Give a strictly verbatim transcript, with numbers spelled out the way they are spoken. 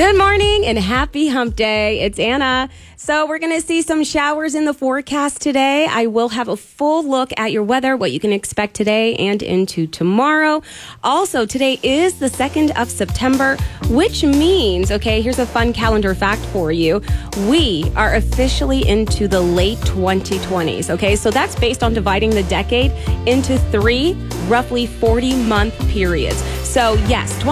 Good morning and happy hump day. It's Anna. So we're going to see some showers in the forecast today. I will have a full look at your weather, what you can expect today and into tomorrow. Also, today is the second of September, which means, okay, here's a fun calendar fact for you. We are officially into the late twenty twenties, okay? So that's based on dividing the decade into three roughly forty-month periods. So yes,